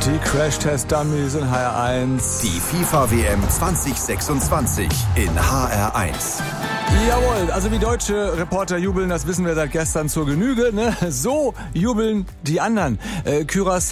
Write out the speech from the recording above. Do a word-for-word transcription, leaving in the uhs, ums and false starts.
Die Crash-Test-Dummies in H R eins. Die FIFA-W M zwanzig sechsundzwanzig in H R eins. Jawohl, also wie deutsche Reporter jubeln, das wissen wir seit gestern zur Genüge, ne? So jubeln die anderen. Äh, Curaçao